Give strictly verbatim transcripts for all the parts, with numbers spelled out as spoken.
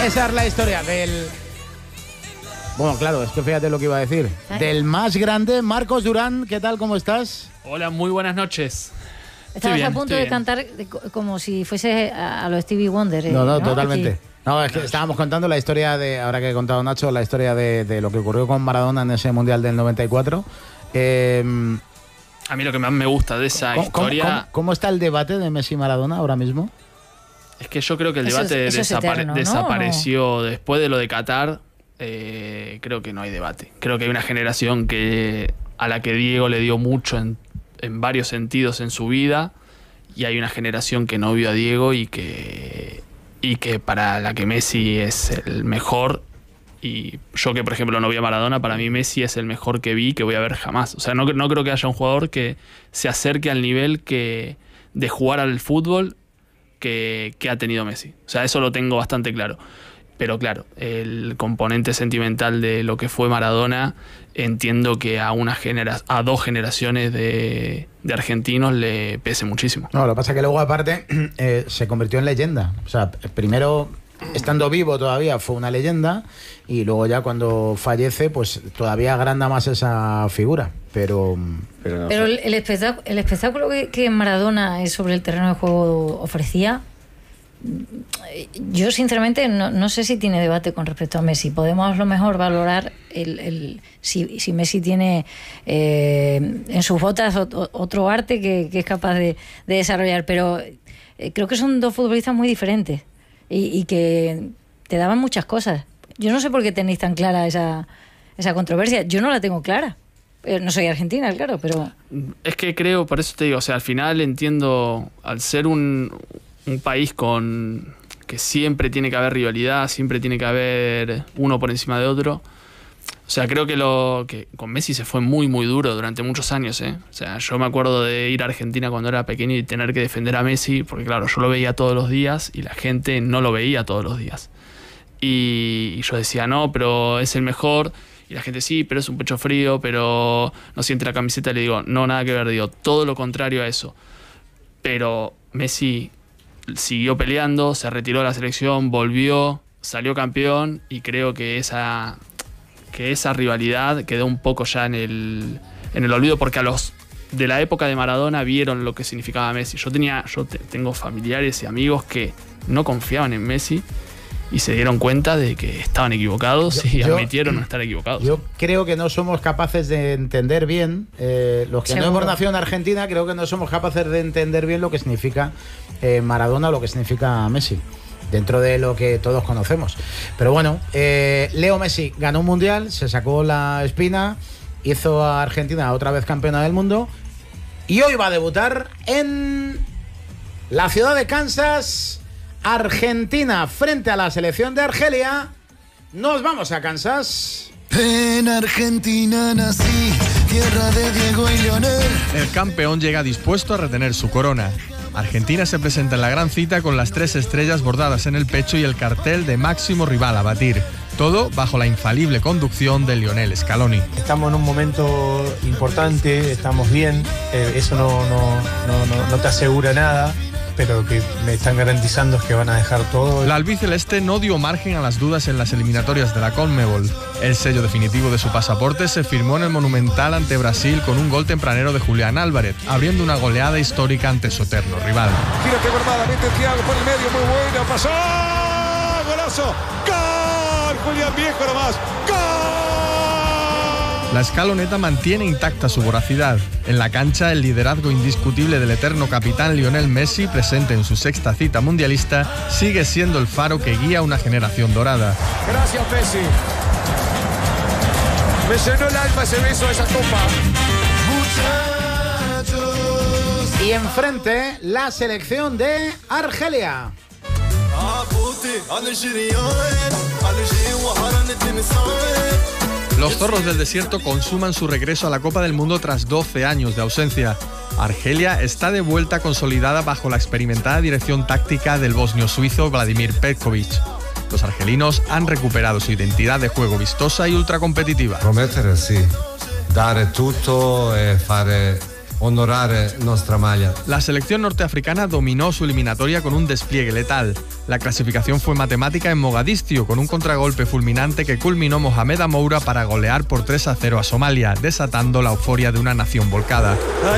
Esa es la historia del... Bueno, claro, es que fíjate lo que iba a decir. Del más grande, Marcos Durán. ¿Qué tal? ¿Cómo estás? Hola, muy buenas noches. Estabas bien, a punto de bien. cantar como si fuese a, a los Stevie Wonder. Eh, No, no, ¿no? totalmente. Aquí. No, es que estábamos contando la historia de, ahora que he contado Nacho, la historia de, de lo que ocurrió con Maradona en ese Mundial del noventa y cuatro. Eh, A mí lo que más me gusta de esa ¿cómo, historia cómo, cómo, ¿Cómo está el debate de Messi y Maradona ahora mismo? es que yo creo que el Eso debate es- eso es desapare- eterno, ¿no? desapareció después de lo de Qatar. Eh, creo que no hay debate. Creo que hay una generación que a la que Diego le dio mucho en, en varios sentidos en su vida, y hay una generación que no vio a Diego y que, y que para la que Messi es el mejor. Y yo que, por ejemplo, no vi a Maradona, para mí Messi es el mejor que vi, que voy a ver jamás. O sea, no, no creo que haya un jugador que se acerque al nivel que de jugar al fútbol que, que ha tenido Messi. O sea, eso lo tengo bastante claro. Pero claro, el componente sentimental de lo que fue Maradona, entiendo que a una genera a dos generaciones de, de argentinos le pese muchísimo. No, lo que pasa es que luego aparte eh, se convirtió en leyenda. O sea, primero estando vivo todavía fue una leyenda, y luego ya cuando fallece pues todavía agranda más esa figura. Pero, Pero, Pero el, el espectáculo, el espectáculo que, que Maradona eh, sobre el terreno de juego ofrecía, yo sinceramente no, no sé si tiene debate con respecto a Messi. Podemos a lo mejor valorar el, el, si, si Messi tiene eh, en sus botas otro, otro arte que, que es capaz de, de desarrollar, pero eh, creo que son dos futbolistas muy diferentes y, y que te daban muchas cosas. Yo no sé por qué tenéis tan clara esa, esa controversia. Yo no la tengo clara. Eh, No soy argentina, claro, pero... Es que creo, por eso te digo, o sea, al final entiendo, al ser un, un país con que siempre tiene que haber rivalidad, siempre tiene que haber uno por encima de otro. O sea, creo que lo que con Messi se fue muy, muy duro durante muchos años, ¿eh? O sea, yo me acuerdo de ir a Argentina cuando era pequeño y tener que defender a Messi, porque claro, yo lo veía todos los días y la gente no lo veía todos los días. Y, y yo decía, no, pero es el mejor. Y la gente, sí, pero es un pecho frío, pero no siente la camiseta. Y le digo, no, nada que ver, digo, todo lo contrario a eso. Pero Messi siguió peleando, se retiró de la selección, volvió, salió campeón, y creo que esa, que esa rivalidad quedó un poco ya en el, en el olvido, porque a los de la época de Maradona vieron lo que significaba Messi. Yo tenía, yo te, tengo familiares y amigos que no confiaban en Messi y se dieron cuenta de que estaban equivocados Yo- y yo- admitieron no estar equivocados. yo creo que no somos capaces de entender bien, eh, los que Seguro. no hemos nacido en Argentina, creo que no somos capaces de entender bien lo que significa eh, Maradona o lo que significa Messi, dentro de lo que todos conocemos. Pero bueno, eh, Leo Messi ganó un mundial, se sacó la espina, hizo a Argentina otra vez campeona del mundo, y hoy va a debutar en la ciudad de Kansas, Argentina, frente a la selección de Argelia. Nos vamos a Kansas. En Argentina nací, tierra de Diego y Lionel. El campeón llega dispuesto a retener su corona. Argentina se presenta en la gran cita con las tres estrellas bordadas en el pecho y el cartel de máximo rival a batir. Todo bajo la infalible conducción de Lionel Scaloni. Estamos en un momento importante, estamos bien, eh, eso no, no, no, no, no te asegura nada, pero lo que me están garantizando es que van a dejar todo. La albiceleste no dio margen a las dudas en las eliminatorias de la Conmebol. El sello definitivo de su pasaporte se firmó en el Monumental ante Brasil con un gol tempranero de Julián Álvarez, abriendo una goleada histórica ante su eterno rival. Gira que verdad, mete Thiago por el medio, muy bueno, pasó, golazo, gol, Julián Viejo nomás, gol. La escaloneta mantiene intacta su voracidad. En la cancha, el liderazgo indiscutible del eterno capitán Lionel Messi, presente en su sexta cita mundialista, sigue siendo el faro que guía a una generación dorada. Gracias, Messi. Me llenó el alma ese beso a esa copa. Y enfrente, la selección de Argelia. Los zorros del desierto consuman su regreso a la Copa del Mundo tras doce años de ausencia. Argelia está de vuelta consolidada bajo la experimentada dirección táctica del bosnio suizo Vladimir Petkovic. Los argelinos han recuperado su identidad de juego vistosa y ultracompetitiva. Promettere sì, dare tutto e fare honorar nuestra malla. La selección norteafricana dominó su eliminatoria con un despliegue letal. La clasificación fue matemática en Mogadiscio, con un contragolpe fulminante que culminó Mohamed Amoura para golear por tres a cero a Somalia, desatando la euforia de una nación volcada.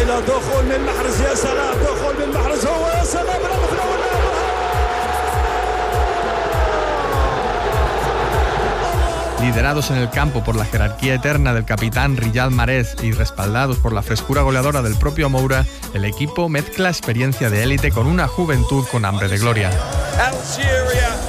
Liderados en el campo por la jerarquía eterna del capitán Riyad Mahrez y respaldados por la frescura goleadora del propio Amoura, el equipo mezcla experiencia de élite con una juventud con hambre de gloria.